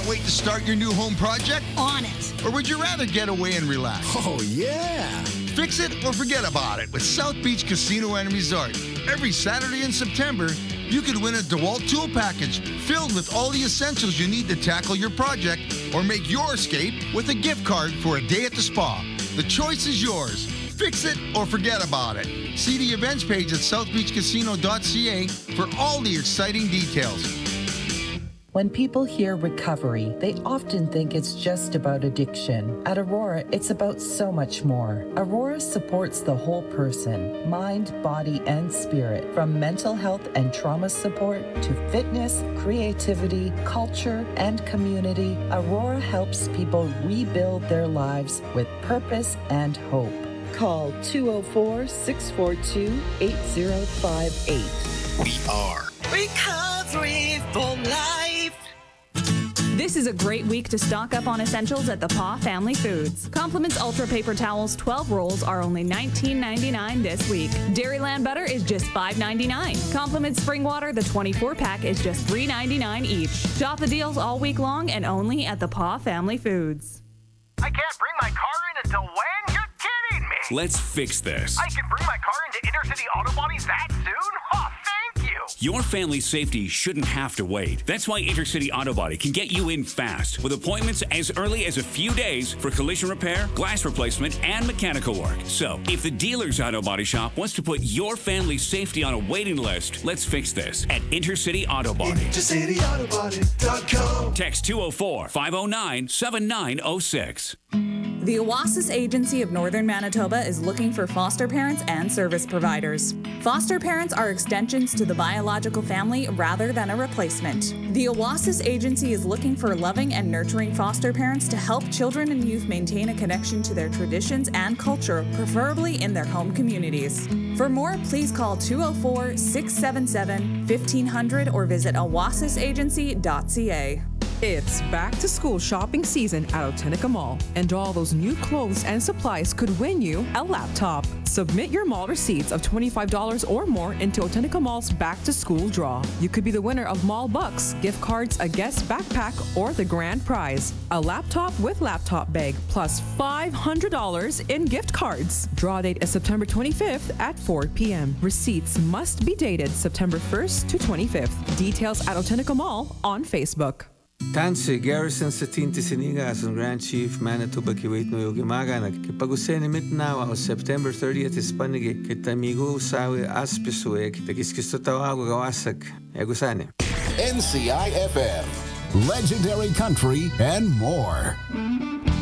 wait to start your new home project? On it. Or would you rather get away and relax? Oh, yeah. Fix it or forget about it with South Beach Casino and Resort. Every Saturday in September, you could win a DeWalt tool package filled with all the essentials you need to tackle your project or make your escape with a gift card for a day at the spa. The choice is yours. Fix it or forget about it. See the events page at southbeachcasino.ca for all the exciting details. When people hear recovery, they often think it's just about addiction. At Aurora, it's about so much more. Aurora supports the whole person, mind, body, and spirit. From mental health and trauma support to fitness, creativity, culture, and community, Aurora helps people rebuild their lives with purpose and hope. Call 204-642-8058. We are Recovery for Life. This is a great week to stock up on essentials at the Paw Family Foods. Compliments Ultra Paper Towels 12 rolls are only $19.99 this week. Dairyland Butter is just $5.99. Compliments Spring Water, the 24-pack, is just $3.99 each. Shop the deals all week long and only at the Paw Family Foods. I can't bring my car in until when? You're kidding me! Let's fix this. I can bring my car into Intercity Auto Bodies that soon? Oh, thank you! Your family's safety shouldn't have to wait. That's why Intercity Auto Body can get you in fast with appointments as early as a few days for collision repair, glass replacement, and mechanical work. So, if the dealer's auto body shop wants to put your family's safety on a waiting list, let's fix this at Intercity Auto Body. IntercityAutoBody.com. Text 204-509-7906. The Oasis Agency of Northern Manitoba is looking for foster parents and service providers. Foster parents are extensions to the biological family rather than a replacement. The Oasis Agency is looking for loving and nurturing foster parents to help children and youth maintain a connection to their traditions and culture, preferably in their home communities. For more, please call 204-677-1500 or visit oasisagency.ca. It's back to school shopping season at Otenica Mall, and all those new clothes and supplies could win you a laptop. Submit your mall receipts of $25 or more into Otenica Mall's back to school draw. You could be the winner of Mall Bucks, gift cards, a guest backpack, or the grand prize, a laptop with laptop bag, plus $500 in gift cards. Draw date is September 25th at 4 p.m. Receipts must be dated September 1st to 25th. Details at Otenica Mall on Facebook. Tansi Garrison sa Tinti Sinigas ang Grand Chief Manitoba Kiwait no Yogimaga nagkipag-usay ni Mitnawa o September 30th is panigi kita amigo sawi aspisue kita kiskisto tawago gawasak egusane. NCIFM, Legendary Country and more.